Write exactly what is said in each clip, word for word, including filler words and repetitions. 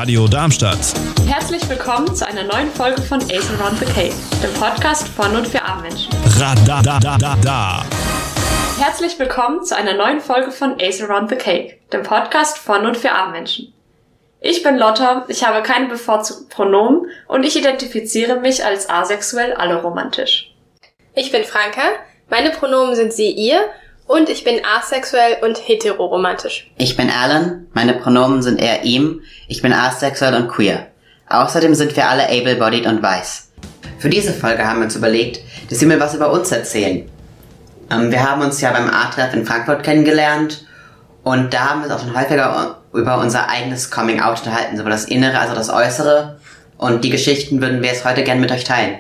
Radio Darmstadt. Herzlich willkommen zu einer neuen Folge von Ace Around the Cake, dem Podcast von und für Armmenschen. Radadadada. Herzlich willkommen zu einer neuen Folge von Ace Around the Cake, dem Podcast von und für Armmenschen. Ich bin Lotta, ich habe keine bevorzugten Pronomen und ich identifiziere mich als asexuell alloromantisch. Ich bin Franka, meine Pronomen sind sie, ihr und ich bin asexuell und heteroromantisch. Ich bin Alan, meine Pronomen sind er, ihm, ich bin asexuell und queer. Außerdem sind wir alle able-bodied und weiß. Für diese Folge haben wir uns überlegt, dass wir mal was über uns erzählen. Ähm, wir haben uns ja beim A-Treff in Frankfurt kennengelernt und da haben wir uns auch schon häufiger über unser eigenes Coming-out unterhalten, sowohl das Innere als auch das Äußere. Und die Geschichten würden wir jetzt heute gerne mit euch teilen.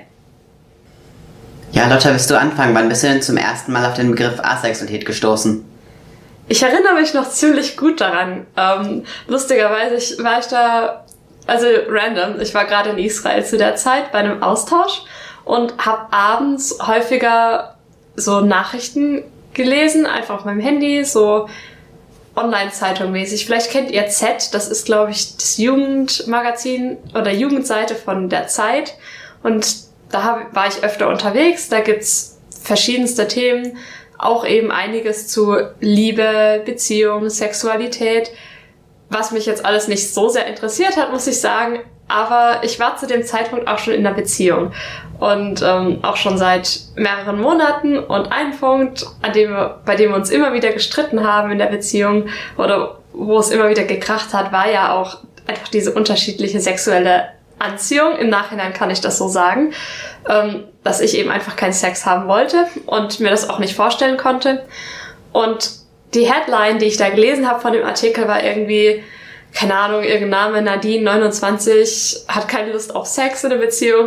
Ja, Lotta, willst du anfangen? Wann bist du denn zum ersten Mal auf den Begriff Asexualität gestoßen? Ich erinnere mich noch ziemlich gut daran. Ähm, lustigerweise ich, war ich da, also random, ich war gerade in Israel zu der Zeit bei einem Austausch und habe abends häufiger so Nachrichten gelesen, einfach auf meinem Handy, so Online-Zeitung mäßig. Vielleicht kennt ihr Z, das ist, glaube ich, das Jugendmagazin oder Jugendseite von der Zeit. Und da hab, war ich öfter unterwegs. Da gibt's verschiedenste Themen, auch eben einiges zu Liebe, Beziehung, Sexualität, was mich jetzt alles nicht so sehr interessiert hat, muss ich sagen. Aber ich war zu dem Zeitpunkt auch schon in einer Beziehung und ähm, auch schon seit mehreren Monaten. Und ein Punkt, an dem wir, bei dem wir uns immer wieder gestritten haben in der Beziehung oder wo es immer wieder gekracht hat, war ja auch einfach diese unterschiedliche sexuelle Anziehung. Im Nachhinein kann ich das so sagen, ähm, dass ich eben einfach keinen Sex haben wollte und mir das auch nicht vorstellen konnte. Und die Headline, die ich da gelesen habe von dem Artikel, war irgendwie, keine Ahnung, irgendein Name, Nadine, neunundzwanzig, hat keine Lust auf Sex in der Beziehung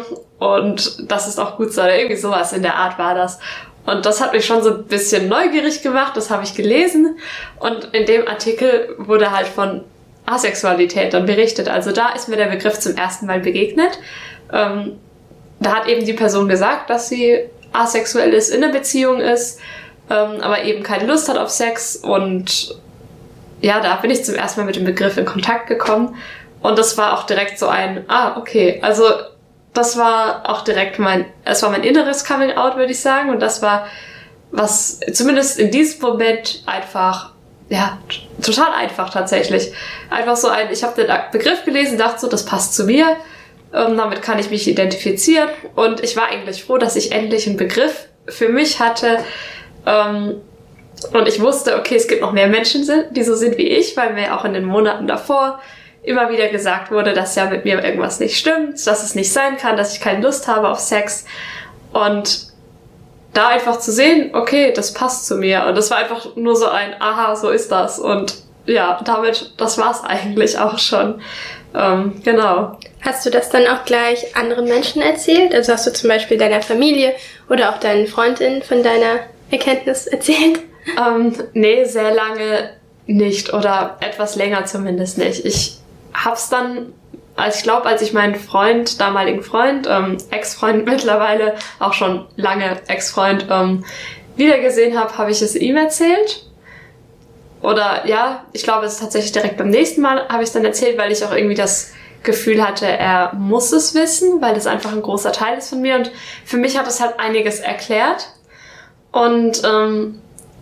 und das ist auch gut so, oder irgendwie sowas in der Art war das. Und das hat mich schon so ein bisschen neugierig gemacht, das habe ich gelesen und in dem Artikel wurde halt von Asexualität dann berichtet. Also da ist mir der Begriff zum ersten Mal begegnet. Ähm, da hat eben die Person gesagt, dass sie asexuell ist, in einer Beziehung ist, ähm, aber eben keine Lust hat auf Sex und ja, da bin ich zum ersten Mal mit dem Begriff in Kontakt gekommen und das war auch direkt so ein, ah, okay, also das war auch direkt mein, es war mein inneres Coming-out, würde ich sagen, und das war, was zumindest in diesem Moment einfach, ja, total einfach tatsächlich. Einfach so ein, ich habe den Begriff gelesen, dachte so, das passt zu mir, ähm, damit kann ich mich identifizieren und ich war eigentlich froh, dass ich endlich einen Begriff für mich hatte, ähm, und ich wusste, okay, es gibt noch mehr Menschen, die so sind wie ich, weil mir auch in den Monaten davor immer wieder gesagt wurde, dass ja mit mir irgendwas nicht stimmt, dass es nicht sein kann, dass ich keine Lust habe auf Sex. Und da einfach zu sehen, okay, das passt zu mir. Und das war einfach nur so ein, aha, so ist das. Und ja, damit, das war's eigentlich auch schon. Ähm, genau. Hast du das dann auch gleich anderen Menschen erzählt? Also hast du zum Beispiel deiner Familie oder auch deinen Freundinnen von deiner Erkenntnis erzählt? Ähm, nee, sehr lange nicht oder etwas länger zumindest nicht. Ich hab's dann, also ich glaube, als ich meinen Freund, damaligen Freund, ähm, Ex-Freund mittlerweile, auch schon lange Ex-Freund, ähm, wiedergesehen habe, habe ich es ihm erzählt. Oder ja, ich glaube, es ist tatsächlich direkt beim nächsten Mal habe ich es dann erzählt, weil ich auch irgendwie das Gefühl hatte, er muss es wissen, weil das einfach ein großer Teil ist von mir. Und für mich hat es halt einiges erklärt. Und ähm,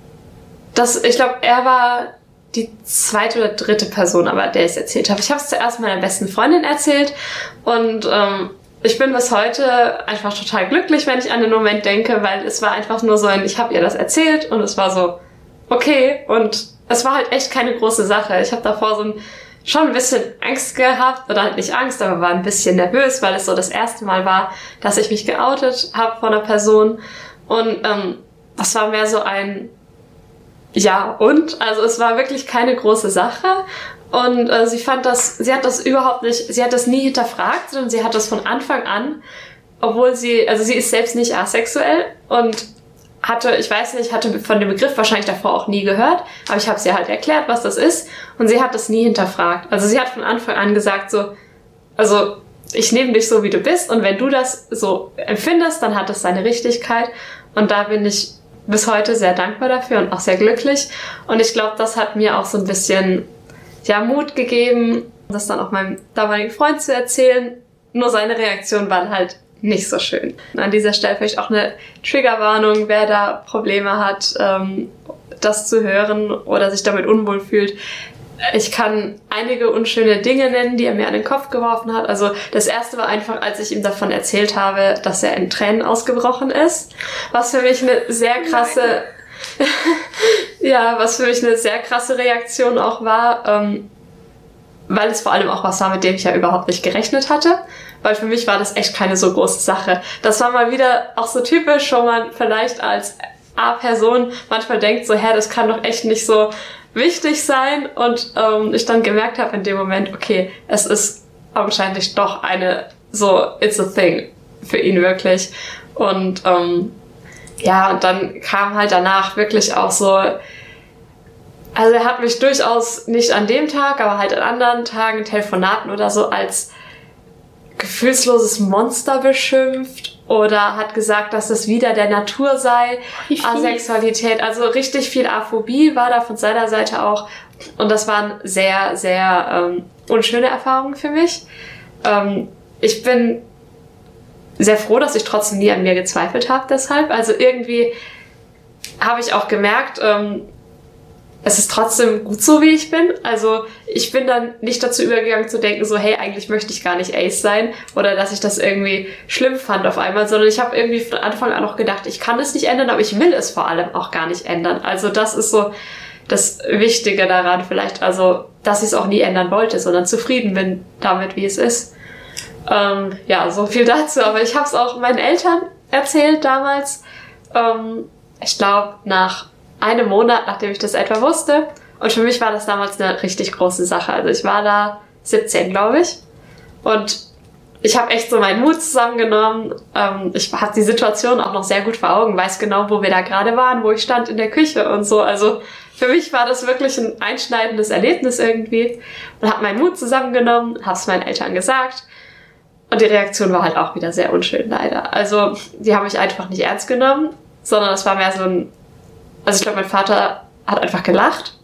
das, ich glaube, er war die zweite oder dritte Person, aber der ich es erzählt habe. Ich habe es zuerst meiner besten Freundin erzählt und ähm, ich bin bis heute einfach total glücklich, wenn ich an den Moment denke, weil es war einfach nur so ein, ich habe ihr das erzählt und es war so, okay, und es war halt echt keine große Sache. Ich habe davor so ein, schon ein bisschen Angst gehabt, oder halt nicht Angst, aber war ein bisschen nervös, weil es so das erste Mal war, dass ich mich geoutet habe von einer Person und ähm, das war mehr so ein ja, und? Also es war wirklich keine große Sache und äh, sie fand das, sie hat das überhaupt nicht, sie hat das nie hinterfragt, sondern sie hat das von Anfang an, obwohl sie, also sie ist selbst nicht asexuell und hatte, ich weiß nicht, hatte von dem Begriff wahrscheinlich davor auch nie gehört, aber ich habe sie halt erklärt, was das ist und sie hat das nie hinterfragt. Also sie hat von Anfang an gesagt so, also ich nehme dich so, wie du bist und wenn du das so empfindest, dann hat das seine Richtigkeit und da bin ich bis heute sehr dankbar dafür und auch sehr glücklich. Und ich glaube, das hat mir auch so ein bisschen ja, Mut gegeben, das dann auch meinem damaligen Freund zu erzählen. Nur seine Reaktion waren halt nicht so schön. An dieser Stelle vielleicht auch eine Triggerwarnung, wer da Probleme hat, ähm, das zu hören oder sich damit unwohl fühlt. Ich kann einige unschöne Dinge nennen, die er mir an den Kopf geworfen hat. Also das erste war einfach, als ich ihm davon erzählt habe, dass er in Tränen ausgebrochen ist. Was für mich eine sehr krasse, ja, was für mich eine sehr krasse Reaktion auch war, ähm, weil es vor allem auch was war, mit dem ich ja überhaupt nicht gerechnet hatte. Weil für mich war das echt keine so große Sache. Das war mal wieder auch so typisch, wo man vielleicht als A-Person manchmal denkt, so, hä, das kann doch echt nicht so wichtig sein. Und ähm, ich dann gemerkt habe in dem Moment, okay, es ist augenscheinlich doch eine, so, it's a thing für ihn wirklich. Und ähm, ja, und dann kam halt danach wirklich auch so, also er hat mich durchaus nicht an dem Tag, aber halt an anderen Tagen, Telefonaten oder so, als gefühlsloses Monster beschimpft oder hat gesagt, dass es wieder der Natur sei, Asexualität, also richtig viel Aphobie war da von seiner Seite auch und das waren sehr, sehr ähm, unschöne Erfahrungen für mich. Ähm, ich bin sehr froh, dass ich trotzdem nie an mir gezweifelt habe deshalb, also irgendwie habe ich auch gemerkt, ähm, es ist trotzdem gut so, wie ich bin. Also ich bin dann nicht dazu übergegangen zu denken, so hey, eigentlich möchte ich gar nicht Ace sein oder dass ich das irgendwie schlimm fand auf einmal, sondern ich habe irgendwie von Anfang an auch gedacht, ich kann es nicht ändern, aber ich will es vor allem auch gar nicht ändern. Also das ist so das Wichtige daran vielleicht, also dass ich es auch nie ändern wollte, sondern zufrieden bin damit, wie es ist. Ähm, ja, so viel dazu. Aber ich habe es auch meinen Eltern erzählt damals. Ähm, ich glaube, nach einem Monat, nachdem ich das etwa wusste. Und für mich war das damals eine richtig große Sache. Also ich war da siebzehn, glaube ich. Und ich habe echt so meinen Mut zusammengenommen. Ähm, ich hatte die Situation auch noch sehr gut vor Augen, weiß genau, wo wir da gerade waren, wo ich stand in der Küche und so. Also für mich war das wirklich ein einschneidendes Erlebnis irgendwie. Und habe meinen Mut zusammengenommen, habe es meinen Eltern gesagt. Und die Reaktion war halt auch wieder sehr unschön, leider. Also die haben mich einfach nicht ernst genommen, sondern es war mehr so ein... Also ich glaube, mein Vater hat einfach gelacht.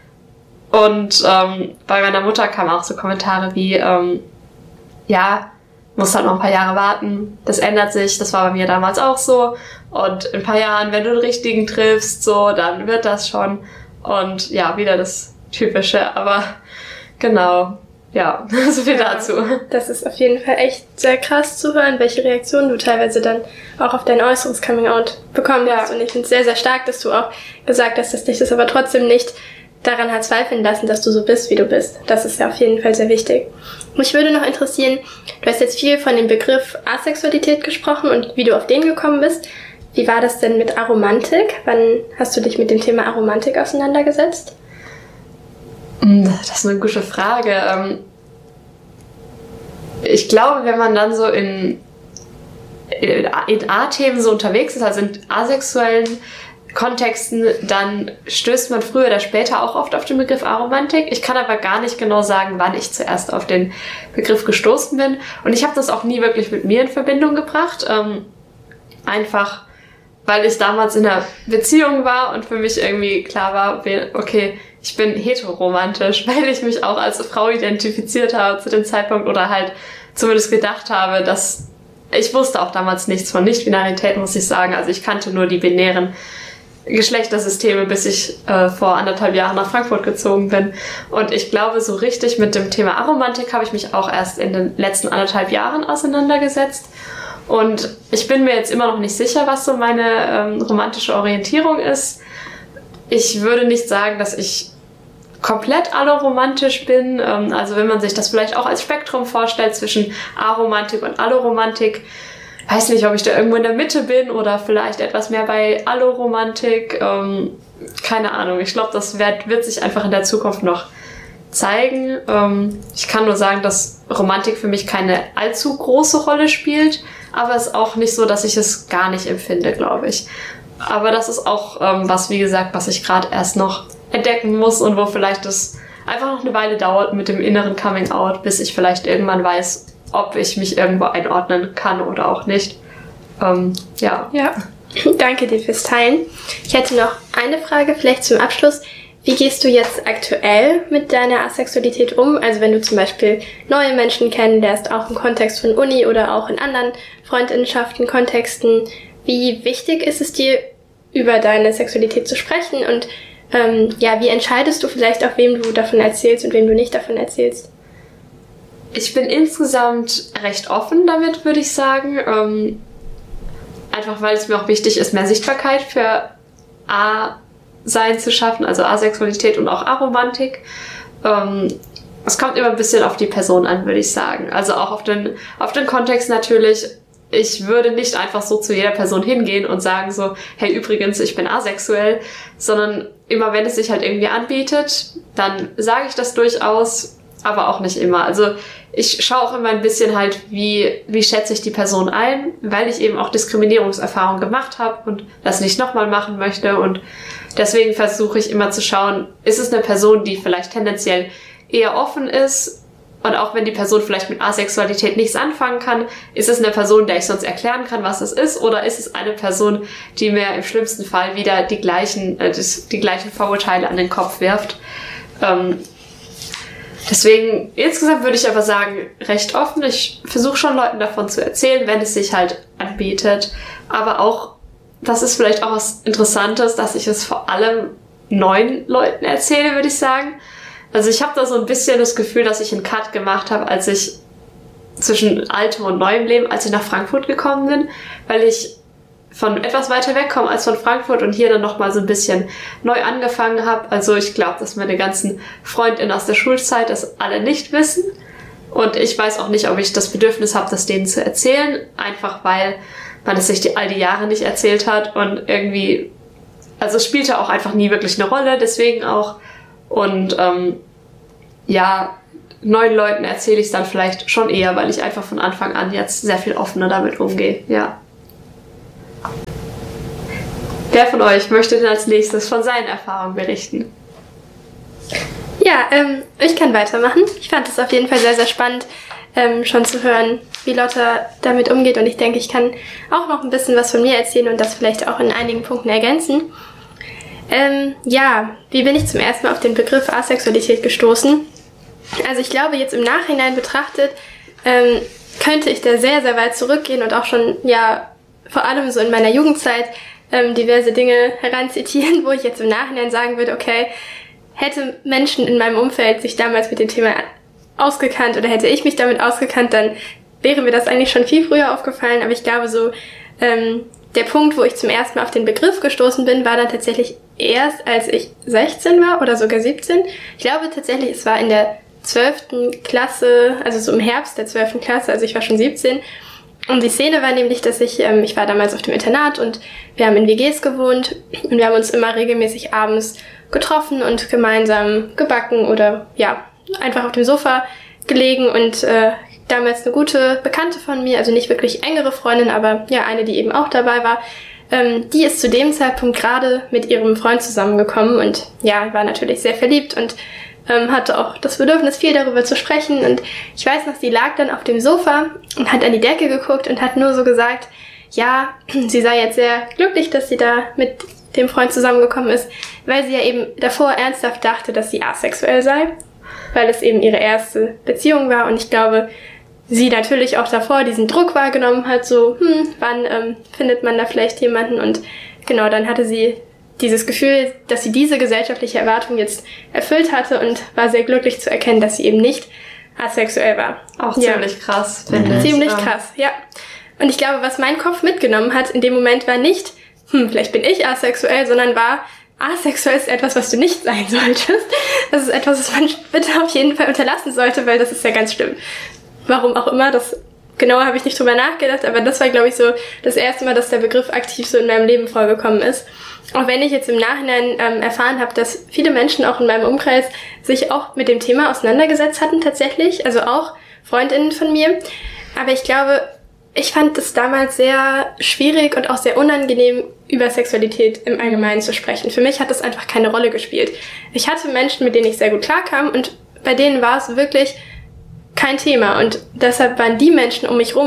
Und ähm, bei meiner Mutter kamen auch so Kommentare wie, ähm, ja, musst halt noch ein paar Jahre warten, das ändert sich, das war bei mir damals auch so. Und in ein paar Jahren, wenn du den richtigen triffst, so, dann wird das schon. Und ja, wieder das Typische, aber genau, ja, so viel ja, dazu. Das ist auf jeden Fall echt sehr krass zu hören, welche Reaktionen du teilweise dann auch auf dein äußeres Coming-out bekommen hast. Ja. Und ich finde es sehr, sehr stark, dass du auch gesagt hast, dass dich das aber trotzdem nicht daran hat zweifeln lassen, dass du so bist, wie du bist. Das ist ja auf jeden Fall sehr wichtig. Mich würde noch interessieren, du hast jetzt viel von dem Begriff Asexualität gesprochen und wie du auf den gekommen bist. Wie war das denn mit Aromantik? Wann hast du dich mit dem Thema Aromantik auseinandergesetzt? Das ist eine gute Frage. Ich glaube, wenn man dann so in, in A-Themen so unterwegs ist, also in asexuellen Kontexten, dann stößt man früher oder später auch oft auf den Begriff Aromantik. Ich kann aber gar nicht genau sagen, wann ich zuerst auf den Begriff gestoßen bin. Und ich habe das auch nie wirklich mit mir in Verbindung gebracht. Ähm, einfach, weil ich damals in einer Beziehung war und für mich irgendwie klar war, okay, ich bin heteroromantisch, weil ich mich auch als Frau identifiziert habe zu dem Zeitpunkt oder halt zumindest gedacht habe, dass ich wusste auch damals nichts von Nicht-Binarität, muss ich sagen. Also ich kannte nur die binären Geschlechtersysteme, bis ich äh, vor anderthalb Jahren nach Frankfurt gezogen bin. Und ich glaube, so richtig mit dem Thema Aromantik habe ich mich auch erst in den letzten anderthalb Jahren auseinandergesetzt. Und ich bin mir jetzt immer noch nicht sicher, was so meine ähm, romantische Orientierung ist. Ich würde nicht sagen, dass ich komplett alloromantisch bin. Ähm, also wenn man sich das vielleicht auch als Spektrum vorstellt zwischen Aromantik und Alloromantik, weiß nicht, ob ich da irgendwo in der Mitte bin oder vielleicht etwas mehr bei Alloromantik. Ähm, keine Ahnung. Ich glaube, das wird, wird sich einfach in der Zukunft noch zeigen. Ähm, ich kann nur sagen, dass Romantik für mich keine allzu große Rolle spielt, aber es ist auch nicht so, dass ich es gar nicht empfinde, glaube ich. Aber das ist auch ähm, was, wie gesagt, was ich gerade erst noch entdecken muss und wo vielleicht es einfach noch eine Weile dauert mit dem inneren Coming-out, bis ich vielleicht irgendwann weiß, ob ich mich irgendwo einordnen kann oder auch nicht. Ähm, ja. Ja, danke dir fürs Teilen. Ich hätte noch eine Frage vielleicht zum Abschluss. wie gehst du jetzt aktuell mit deiner Asexualität um? Also wenn du zum Beispiel neue Menschen kennenlernst, auch im Kontext von Uni oder auch in anderen Freundinnenschaften, Kontexten, wie wichtig ist es dir, über deine Sexualität zu sprechen? Und ähm, ja, wie entscheidest du vielleicht auch, wem du davon erzählst und wem du nicht davon erzählst? Ich bin insgesamt recht offen damit, würde ich sagen. Ähm, einfach weil es mir auch wichtig ist, mehr Sichtbarkeit für A-Sein zu schaffen, also Asexualität und auch Aromantik. Ähm, es kommt immer ein bisschen auf die Person an, würde ich sagen. Also auch auf den, auf den Kontext natürlich. Ich würde nicht einfach so zu jeder Person hingehen und sagen so, hey, übrigens, ich bin asexuell, sondern immer wenn es sich halt irgendwie anbietet, dann sage ich das durchaus, aber auch nicht immer. Also ich schaue auch immer ein bisschen halt, wie, wie schätze ich die Person ein, weil ich eben auch Diskriminierungserfahrungen gemacht habe und das nicht nochmal machen möchte. Und deswegen versuche ich immer zu schauen, ist es eine Person, die vielleicht tendenziell eher offen ist, und auch wenn die Person vielleicht mit Asexualität nichts anfangen kann, ist es eine Person, der ich sonst erklären kann, was es ist, oder ist es eine Person, die mir im schlimmsten Fall wieder die gleichen, äh, das, die gleichen Vorurteile an den Kopf wirft. Ähm, deswegen, insgesamt würde ich aber sagen, recht offen. Ich versuche schon Leuten davon zu erzählen, wenn es sich halt anbietet. Aber auch, das ist vielleicht auch was Interessantes, dass ich es vor allem neuen Leuten erzähle, würde ich sagen. Also ich habe da so ein bisschen das Gefühl, dass ich einen Cut gemacht habe, als ich zwischen altem und neuem Leben, als ich nach Frankfurt gekommen bin, weil ich von etwas weiter weg komme als von Frankfurt und hier dann nochmal so ein bisschen neu angefangen habe. Also ich glaube, dass meine ganzen Freundinnen aus der Schulzeit das alle nicht wissen. Und ich weiß auch nicht, ob ich das Bedürfnis habe, das denen zu erzählen, einfach weil man es sich die, all die Jahre nicht erzählt hat und irgendwie, also es spielte auch einfach nie wirklich eine Rolle, deswegen auch. Und ähm, ja, neuen Leuten erzähle ich es dann vielleicht schon eher, weil ich einfach von Anfang an jetzt sehr viel offener damit umgehe, ja. Wer von euch möchte denn als nächstes von seinen Erfahrungen berichten? Ja, ähm, ich kann weitermachen. Ich fand es auf jeden Fall sehr, sehr spannend, ähm, schon zu hören, wie Lotta damit umgeht. Und ich denke, ich kann auch noch ein bisschen was von mir erzählen und das vielleicht auch in einigen Punkten ergänzen. Ähm, ja, wie bin ich zum ersten Mal auf den Begriff Asexualität gestoßen? Also ich glaube, jetzt im Nachhinein betrachtet, ähm, könnte ich da sehr, sehr weit zurückgehen und auch schon, ja, vor allem so in meiner Jugendzeit ähm, diverse Dinge heranzitieren, wo ich jetzt im Nachhinein sagen würde, okay, hätte Menschen in meinem Umfeld sich damals mit dem Thema ausgekannt oder hätte ich mich damit ausgekannt, dann wäre mir das eigentlich schon viel früher aufgefallen, aber ich glaube so, ähm, der Punkt, wo ich zum ersten Mal auf den Begriff gestoßen bin, war dann tatsächlich erst, als ich sechzehn war oder sogar siebzehn. Ich glaube tatsächlich, es war in der zwölften Klasse, also so im Herbst der zwölften Klasse, also ich war schon siebzehn. Und die Szene war nämlich, dass ich, ähm, ich war damals auf dem Internat und wir haben in W Gs gewohnt und wir haben uns immer regelmäßig abends getroffen und gemeinsam gebacken oder ja, einfach auf dem Sofa gelegen und äh, damals eine gute Bekannte von mir, also nicht wirklich engere Freundin, aber ja, eine, die eben auch dabei war, ähm, die ist zu dem Zeitpunkt gerade mit ihrem Freund zusammengekommen und ja, war natürlich sehr verliebt und ähm, hatte auch das Bedürfnis, viel darüber zu sprechen und ich weiß noch, sie lag dann auf dem Sofa und hat an die Decke geguckt und hat nur so gesagt, ja, sie sei jetzt sehr glücklich, dass sie da mit dem Freund zusammengekommen ist, weil sie ja eben davor ernsthaft dachte, dass sie asexuell sei, weil es eben ihre erste Beziehung war und ich glaube, sie natürlich auch davor diesen Druck wahrgenommen hat, so, hm, wann ähm, findet man da vielleicht jemanden? Und genau, dann hatte sie dieses Gefühl, dass sie diese gesellschaftliche Erwartung jetzt erfüllt hatte und war sehr glücklich zu erkennen, dass sie eben nicht asexuell war. Auch ja. ziemlich krass, finde ich. Ziemlich krass, ja. Und ich glaube, was mein Kopf mitgenommen hat in dem Moment war nicht, hm, vielleicht bin ich asexuell, sondern war, asexuell ist etwas, was du nicht sein solltest. Das ist etwas, was man bitte auf jeden Fall unterlassen sollte, weil das ist ja ganz schlimm. Warum auch immer, das genauer habe ich nicht drüber nachgedacht, aber das war, glaube ich, so das erste Mal, dass der Begriff aktiv so in meinem Leben vorgekommen ist. Auch wenn ich jetzt im Nachhinein ähm, erfahren habe, dass viele Menschen auch in meinem Umkreis sich auch mit dem Thema auseinandergesetzt hatten tatsächlich, also auch FreundInnen von mir. Aber ich glaube, ich fand es damals sehr schwierig und auch sehr unangenehm, über Sexualität im Allgemeinen zu sprechen. Für mich hat das einfach keine Rolle gespielt. Ich hatte Menschen, mit denen ich sehr gut klarkam und bei denen war es wirklich kein Thema und deshalb waren die Menschen um mich rum,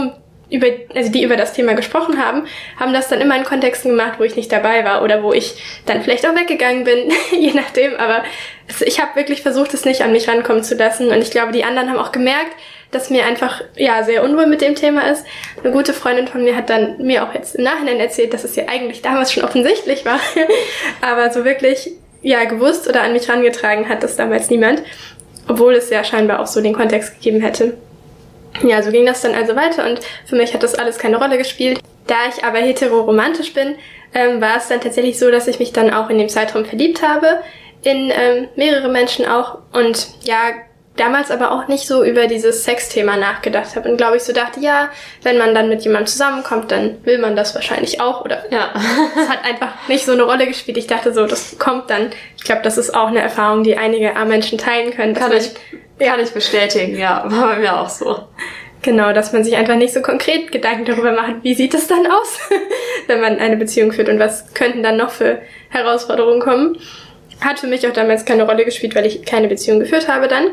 über, also die über das Thema gesprochen haben, haben das dann immer in Kontexten gemacht, wo ich nicht dabei war oder wo ich dann vielleicht auch weggegangen bin, je nachdem. Aber es, ich habe wirklich versucht, es nicht an mich rankommen zu lassen. Und ich glaube, die anderen haben auch gemerkt, dass mir einfach ja sehr unwohl mit dem Thema ist. Eine gute Freundin von mir hat dann mir auch jetzt im Nachhinein erzählt, dass es ja eigentlich damals schon offensichtlich war. Aber so wirklich ja gewusst oder an mich rangetragen hat das damals niemand, obwohl es ja scheinbar auch so den Kontext gegeben hätte. Ja, so ging das dann also weiter und für mich hat das alles keine Rolle gespielt. Da ich aber heteroromantisch bin, ähm, war es dann tatsächlich so, dass ich mich dann auch in dem Zeitraum verliebt habe, in ähm, mehrere Menschen auch und ja, damals aber auch nicht so über dieses Sexthema nachgedacht habe und glaube ich so dachte, ja, wenn man dann mit jemandem zusammenkommt, dann will man das wahrscheinlich auch oder ja, es hat einfach nicht so eine Rolle gespielt. Ich dachte so, das kommt dann. Ich glaube, das ist auch eine Erfahrung, die einige A-Menschen teilen können. Kann ich, kann ich bestätigen, ja, war bei mir auch so. Genau, dass man sich einfach nicht so konkret Gedanken darüber macht, wie sieht es dann aus, wenn man eine Beziehung führt und was könnten dann noch für Herausforderungen kommen. Hat für mich auch damals keine Rolle gespielt, weil ich keine Beziehung geführt habe dann.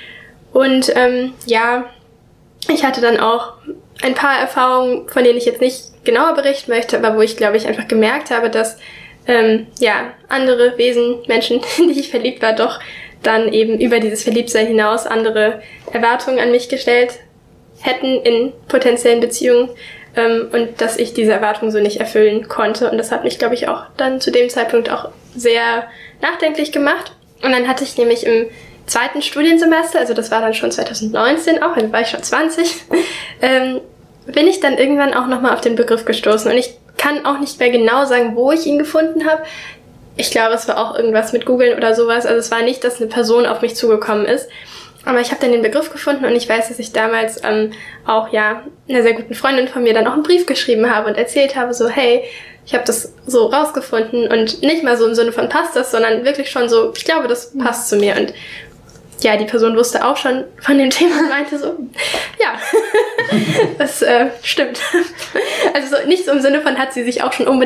Und ähm, ja, ich hatte dann auch ein paar Erfahrungen, von denen ich jetzt nicht genauer berichten möchte, aber wo ich, glaube ich, einfach gemerkt habe, dass ähm, ja andere Wesen, Menschen, in die ich verliebt war, doch dann eben über dieses Verliebtsein hinaus andere Erwartungen an mich gestellt hätten in potenziellen Beziehungen ähm, und dass ich diese Erwartungen so nicht erfüllen konnte. Und das hat mich, glaube ich, auch dann zu dem Zeitpunkt auch sehr nachdenklich gemacht. Und dann hatte ich nämlich im zweiten Studiensemester, also das war dann schon zwanzig neunzehn auch, dann war ich schon zwanzig, ähm, bin ich dann irgendwann auch nochmal auf den Begriff gestoßen. Und ich kann auch nicht mehr genau sagen, wo ich ihn gefunden habe. Ich glaube, es war auch irgendwas mit Googlen oder sowas. Also es war nicht, dass eine Person auf mich zugekommen ist. Aber ich habe dann den Begriff gefunden und ich weiß, dass ich damals ähm, auch ja einer sehr guten Freundin von mir dann auch einen Brief geschrieben habe und erzählt habe, so hey, ich habe das so rausgefunden und nicht mal so im Sinne von passt das, sondern wirklich schon so, ich glaube, das passt zu mir. Und ja, die Person wusste auch schon von dem Thema und meinte so, ja, das äh, stimmt. Also so, nicht so im Sinne von, hat sie sich auch schon unbedingt